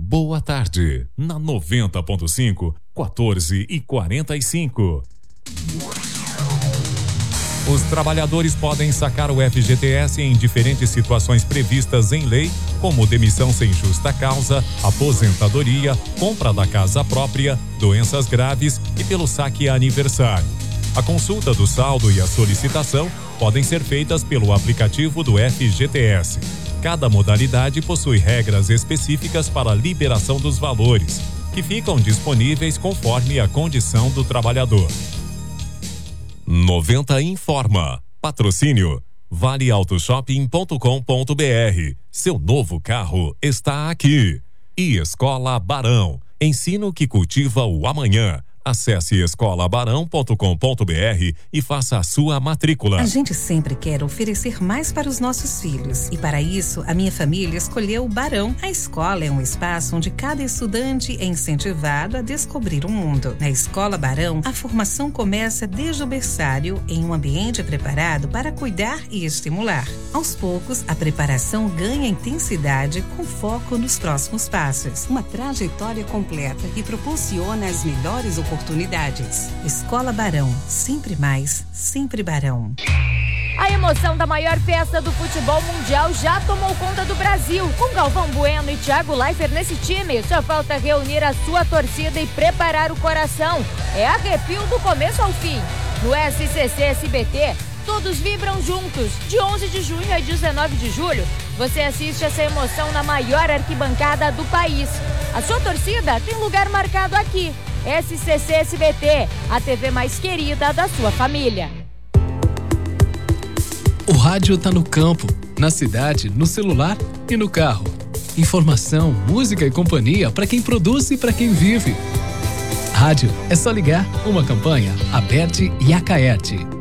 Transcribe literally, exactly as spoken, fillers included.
Boa tarde, na noventa ponto cinco, quatorze e quarenta e cinco. Os trabalhadores podem sacar o F G T S em diferentes situações previstas em lei, como demissão sem justa causa, aposentadoria, compra da casa própria, doenças graves e pelo saque aniversário. A consulta do saldo e a solicitação podem ser feitas pelo aplicativo do F G T S. Cada modalidade possui regras específicas para a liberação dos valores, que ficam disponíveis conforme a condição do trabalhador. noventa informa. Patrocínio vale auto shopping ponto com ponto b r. Seu novo carro está aqui. E Escola Barão. Ensino que cultiva o amanhã. Acesse escola barão ponto com ponto b r e faça a sua matrícula. A gente sempre quer oferecer mais para os nossos filhos. E para isso, a minha família escolheu o Barão. A escola é um espaço onde cada estudante é incentivado a descobrir o mundo. Na Escola Barão, a formação começa desde o berçário, em um ambiente preparado para cuidar e estimular. Aos poucos, a preparação ganha intensidade com foco nos próximos passos. Uma trajetória completa que proporciona as melhores oportunidades. Oportunidades. Escola Barão, sempre mais, sempre Barão. A emoção da maior festa do futebol mundial já tomou conta do Brasil. Com Galvão Bueno e Thiago Leifert nesse time, só falta reunir a sua torcida e preparar o coração. É arrepio do começo ao fim. No S C C S B T, todos vibram juntos. De onze de junho a dezenove de julho, você assiste essa emoção na maior arquibancada do país. A sua torcida tem lugar marcado aqui. S C C S B T, a T V mais querida da sua família. O rádio tá no campo, na cidade, no celular e no carro. Informação, música e companhia para quem produz e para quem vive. Rádio é só ligar. Uma campanha Aberte e Acaerte.